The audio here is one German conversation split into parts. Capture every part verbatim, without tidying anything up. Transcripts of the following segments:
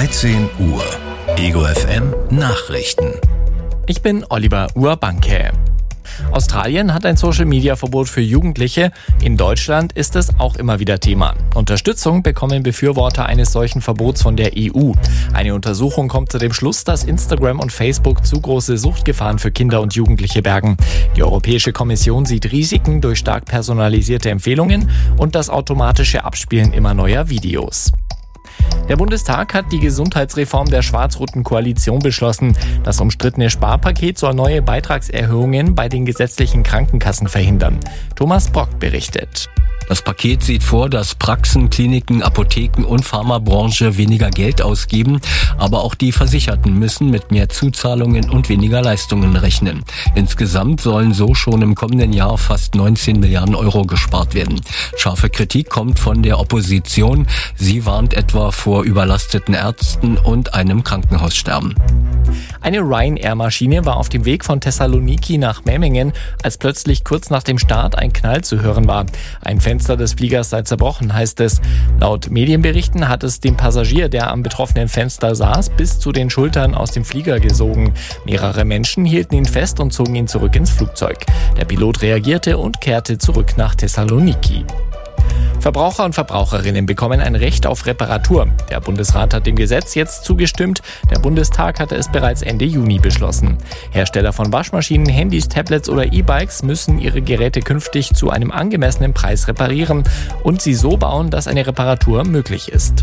dreizehn Uhr. Ego F M Nachrichten. Ich bin Oliver Urbanke. Australien hat ein Social-Media-Verbot für Jugendliche. In Deutschland ist es auch immer wieder Thema. Unterstützung bekommen Befürworter eines solchen Verbots von der E U. Eine Untersuchung kommt zu dem Schluss, dass Instagram und Facebook zu große Suchtgefahren für Kinder und Jugendliche bergen. Die Europäische Kommission sieht Risiken durch stark personalisierte Empfehlungen und das automatische Abspielen immer neuer Videos. Der Bundestag hat die Gesundheitsreform der schwarz-roten Koalition beschlossen. Das umstrittene Sparpaket soll neue Beitragserhöhungen bei den gesetzlichen Krankenkassen verhindern. Thomas Brock berichtet. Das Paket sieht vor, dass Praxen, Kliniken, Apotheken und Pharmabranche weniger Geld ausgeben, aber auch die Versicherten müssen mit mehr Zuzahlungen und weniger Leistungen rechnen. Insgesamt sollen so schon im kommenden Jahr fast neunzehn Milliarden Euro gespart werden. Scharfe Kritik kommt von der Opposition. Sie warnt etwa vor überlasteten Ärzten und einem Krankenhaussterben. Eine Ryanair-Maschine war auf dem Weg von Thessaloniki nach Memmingen, als plötzlich kurz nach dem Start ein Knall zu hören war. Ein Fenster des Fliegers sei zerbrochen, heißt es. Laut Medienberichten hat es den Passagier, der am betroffenen Fenster saß, bis zu den Schultern aus dem Flieger gesogen. Mehrere Menschen hielten ihn fest und zogen ihn zurück ins Flugzeug. Der Pilot reagierte und kehrte zurück nach Thessaloniki. Verbraucher und Verbraucherinnen bekommen ein Recht auf Reparatur. Der Bundesrat hat dem Gesetz jetzt zugestimmt. Der Bundestag hatte es bereits Ende Juni beschlossen. Hersteller von Waschmaschinen, Handys, Tablets oder E-Bikes müssen ihre Geräte künftig zu einem angemessenen Preis reparieren und sie so bauen, dass eine Reparatur möglich ist.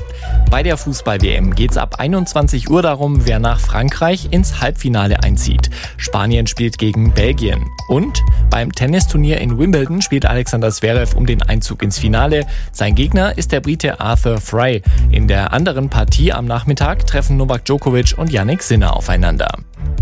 Bei der Fußball-W M geht's ab einundzwanzig Uhr darum, wer nach Frankreich ins Halbfinale einzieht. Spanien spielt gegen Belgien. Und beim Tennisturnier in Wimbledon spielt Alexander Zverev um den Einzug ins Finale. Sein Gegner ist der Brite Arthur Fry. In der anderen Partie am Nachmittag treffen Novak Djokovic und Jannik Sinner aufeinander.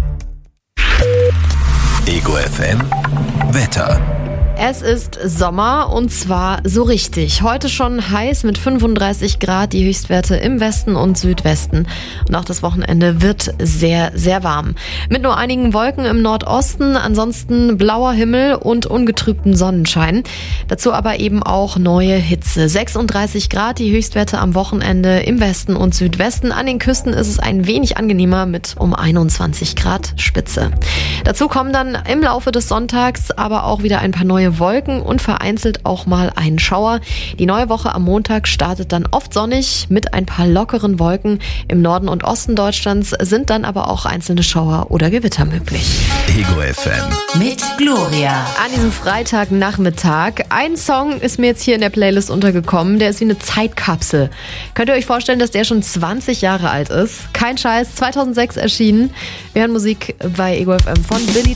Ego F M Wetter. Es ist Sommer und zwar so richtig. Heute schon heiß mit fünfunddreißig Grad, die Höchstwerte im Westen und Südwesten. Und auch das Wochenende wird sehr, sehr warm. Mit nur einigen Wolken im Nordosten, ansonsten blauer Himmel und ungetrübten Sonnenschein. Dazu aber eben auch neue Hitze. sechsunddreißig Grad, die Höchstwerte am Wochenende im Westen und Südwesten. An den Küsten ist es ein wenig angenehmer mit um einundzwanzig Grad Spitze. Dazu kommen dann im Laufe des Sonntags aber auch wieder ein paar neue Wolken und vereinzelt auch mal einen Schauer. Die neue Woche am Montag startet dann oft sonnig mit ein paar lockeren Wolken. Im Norden und Osten Deutschlands sind dann aber auch einzelne Schauer oder Gewitter möglich. Ego F M mit Gloria. An diesem Freitagnachmittag. Ein Song ist mir jetzt hier in der Playlist untergekommen. Der ist wie eine Zeitkapsel. Könnt ihr euch vorstellen, dass der schon zwanzig Jahre alt ist? Kein Scheiß, zweitausendsechs erschienen. Wir hören Musik bei Ego F M von Billy